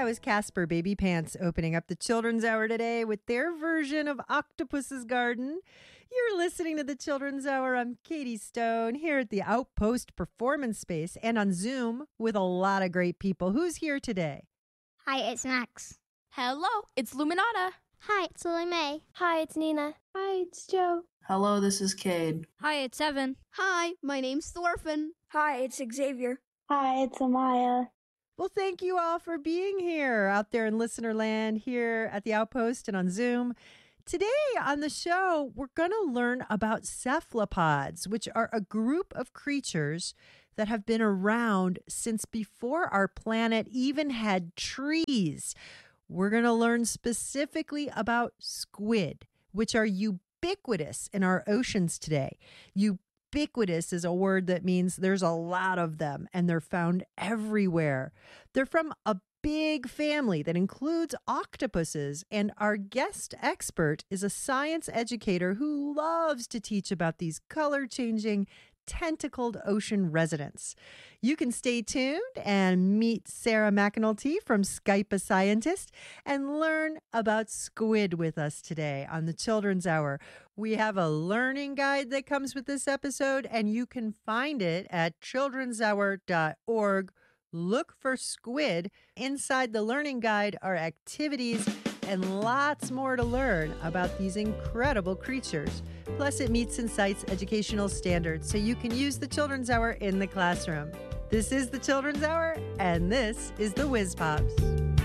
was Casper Baby Pants opening up the Children's Hour today with their version of Octopus's Garden. You're listening to the Children's Hour. I'm Katie Stone here at the Outpost Performance Space and on Zoom with a lot of great people. Who's here today? Hi, it's Max. Hello, it's Luminata. Hi, it's Lily May. Hi, it's Nina. Hi, it's Joe. Hello, this is Cade. Hi, it's Evan. Hi, my name's Thorfinn. Hi, it's Xavier. Hi, it's Amaya. Well, thank you all for being here out there in listener land here at the Outpost and on Zoom. Today on the show, we're going to learn about cephalopods, which are a group of creatures that have been around since before our planet even had trees. We're going to learn specifically about squid, which are ubiquitous in our oceans today. Ubiquitous is a word that means there's a lot of them and they're found everywhere. They're from a big family that includes octopuses, and our guest expert is a science educator who loves to teach about these color-changing, tentacled ocean residents. You can stay tuned and meet Sarah McAnulty from Skype a Scientist and learn about squid with us today on the Children's Hour. We have a learning guide that comes with this episode, and you can find it at childrenshour.org. Look for squid. Inside the learning guide are activities and lots more to learn about these incredible creatures. Plus, it meets and cites educational standards so you can use the Children's Hour in the classroom. This is the Children's Hour, and this is the Whiz Pops.